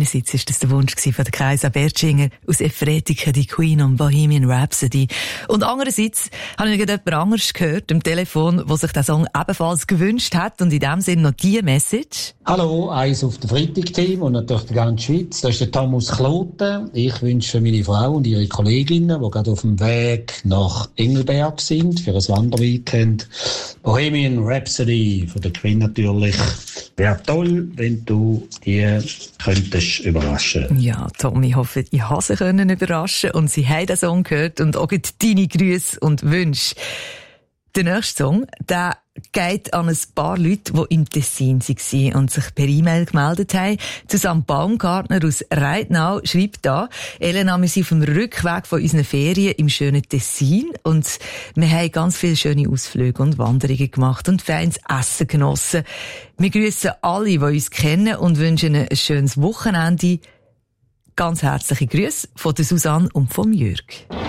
einerseits ist das der Wunsch von der Kaisa Bertschinger aus Efretika, die Queen und Bohemian Rhapsody. Und andererseits habe ich gerade jemand anderes gehört am Telefon, der sich den Song ebenfalls gewünscht hat. Und in dem Sinne noch diese Message. Hallo, eins auf der Freitag-Team und natürlich die ganze Schweiz. Das ist der Thomas Kloten. Ich wünsche für meine Frau und ihre Kolleginnen, die gerade auf dem Weg nach Engelberg sind, für ein Wanderweekend, Bohemian Rhapsody von der Queen natürlich. Wäre toll, wenn du die könntest überraschen. Ja, Tom, ich hoffe, ich habe sie können überraschen und sie haben den Song gehört und auch deine Grüße und Wünsche. Der nächste Song, der geht an ein paar Leute, die im Tessin waren und sich per E-Mail gemeldet haben. Susanne Baumgartner aus Reitnau schreibt da: Elena, wir sind auf dem Rückweg von unseren Ferien im schönen Tessin und wir haben ganz viele schöne Ausflüge und Wanderungen gemacht und feines Essen genossen. Wir grüßen alle, die uns kennen und wünschen ein schönes Wochenende. Ganz herzliche Grüße von der Susanne und vom Jürg.